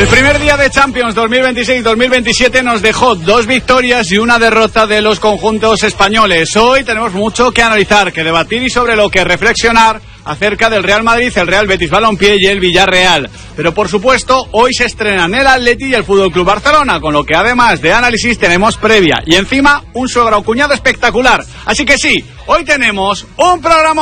El primer día de Champions 2026-2027 nos dejó 2 victorias y una derrota de los conjuntos españoles. Hoy tenemos mucho que analizar, que debatir y sobre lo que reflexionar acerca del Real Madrid, el Real Betis Balompié y el Villarreal. Pero por supuesto, hoy se estrenan el Atleti y el Fútbol Club Barcelona, con lo que además de análisis tenemos previa y encima un suegro o cuñado espectacular. Así que sí, hoy tenemos un programa.